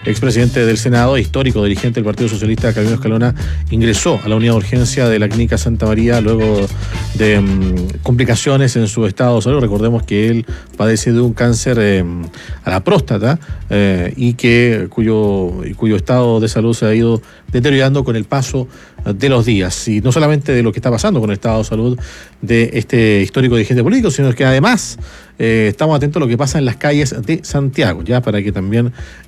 expresidente del Senado, histórico dirigente del Partido Socialista, Camilo Escalona, ingresó a la unidad de urgencia de la Clínica Santa María luego de complicaciones en su estado de salud. Recordemos que él padece de un cáncer a la próstata y cuyo estado de salud se ha ido deteriorando con el paso de los días. Y no solamente de lo que está pasando con el estado de salud de este histórico dirigente político, sino que además estamos atentos a lo que pasa en las calles de Santiago, ya para que también,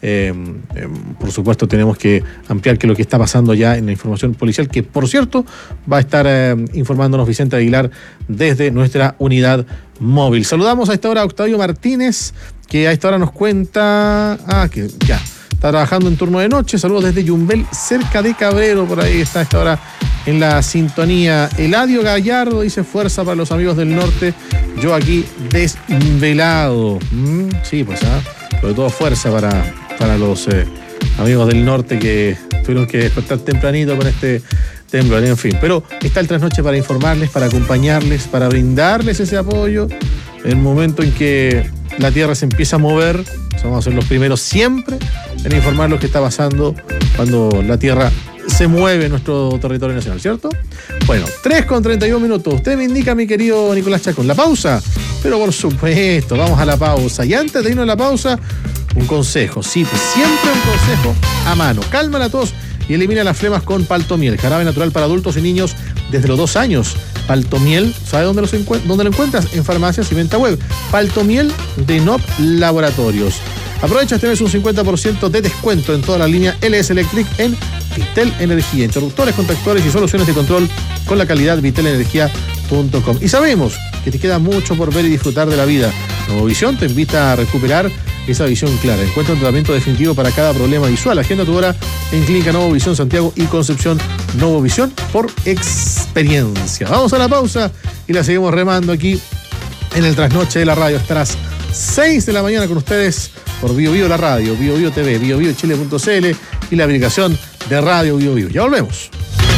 por supuesto, tenemos que ampliar que lo que está pasando ya en la información policial, que por cierto va a estar informándonos Vicente Aguilar desde nuestra unidad móvil. Saludamos a esta hora a Octavio Martínez, que a esta hora nos cuenta que ya está trabajando en turno de noche. Saludos desde Yumbel, cerca de Cabrero, por ahí está a esta hora en la sintonía. Eladio Gallardo dice: fuerza para los amigos del norte, yo aquí desvelado. Sí, pues sobre todo fuerza para los amigos del norte que tuvieron que despertar tempranito con este temblor, en fin. Pero está el Trasnoche para informarles, para acompañarles, para brindarles ese apoyo en el momento en que la tierra se empieza a mover. Vamos a ser los primeros siempre en informar lo que está pasando cuando la tierra se mueve en nuestro territorio nacional, ¿cierto? Bueno, 3:31. Usted me indica, mi querido Nicolás Chacón, la pausa. Pero por supuesto, vamos a la pausa. Y antes de irnos a la pausa, un consejo. Sí, pues siempre un consejo a mano. Calma la tos y elimina las flemas con Paltomiel, jarabe natural para adultos y niños desde los 2 años. Paltomiel, ¿sabe dónde lo encuentras? En farmacias y venta web. Paltomiel de NOP Laboratorios. Aprovecha este mes un 50% de descuento en toda la línea LS Electric en Vitel Energía. Interruptores, contactores y soluciones de control con la calidad vitelenergia.com. Y sabemos que te queda mucho por ver y disfrutar de la vida. Novovisión te invita a recuperar esa visión clara. Encuentra un tratamiento definitivo para cada problema visual. Agenda tu hora en Clínica Novovisión Santiago y Concepción. Novovisión por experiencia. Vamos a la pausa y la seguimos remando aquí en el Trasnoche de la Radio. Hasta las 6 de la mañana con ustedes por Bio Bio la radio, Bio Bio TV, biobiochile.cl y la aplicación de Radio Bio Bio. Ya volvemos.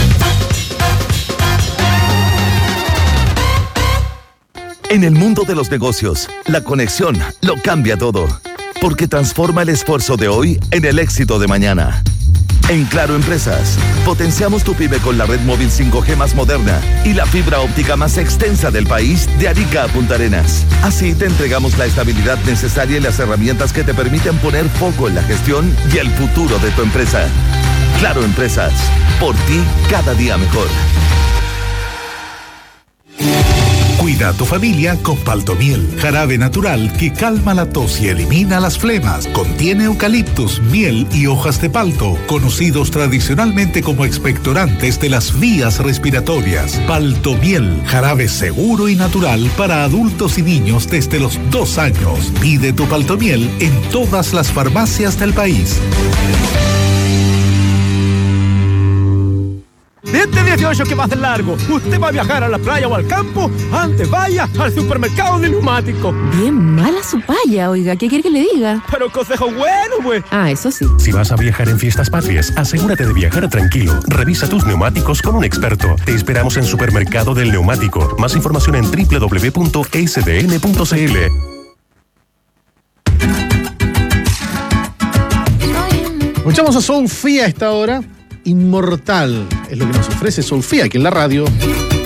En el mundo de los negocios, la conexión lo cambia todo, porque transforma el esfuerzo de hoy en el éxito de mañana. En Claro Empresas, potenciamos tu pyme con la red móvil 5G más moderna y la fibra óptica más extensa del país, de Arica a Punta Arenas. Así te entregamos la estabilidad necesaria y las herramientas que te permiten poner foco en la gestión y el futuro de tu empresa. Claro Empresas, por ti cada día mejor. Cuida a tu familia con Paltomiel, jarabe natural que calma la tos y elimina las flemas. Contiene eucaliptus, miel y hojas de palto, conocidos tradicionalmente como expectorantes de las vías respiratorias. Paltomiel, jarabe seguro y natural para adultos y niños desde los 2 años. Pide tu Paltomiel en todas las farmacias del país. Este 18 que va a ser largo, usted va a viajar a la playa o al campo, antes vaya al supermercado de neumáticos. Bien mala su paya, oiga, ¿qué quiere que le diga? Pero consejo bueno, pues. Ah, eso sí. Si vas a viajar en Fiestas Patrias, asegúrate de viajar tranquilo. Revisa tus neumáticos con un experto. Te esperamos en Supermercado del Neumático. Más información en www.sdn.cl. Escuchamos a Soulfía a esta hora. Inmortal es lo que nos ofrece Soulfía aquí en la radio.